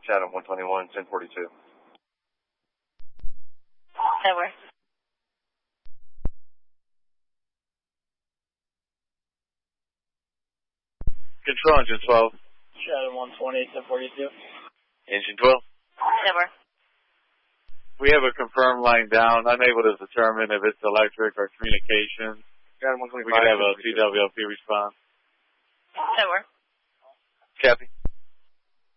Chatham 121, 1042. That works. Control engine 12. Chatham 120, 1042. Engine 12. That works. We have a confirmed line down, unable to determine if it's electric or communications. Chatham 125. We could have a TWLP response. That works. Copy.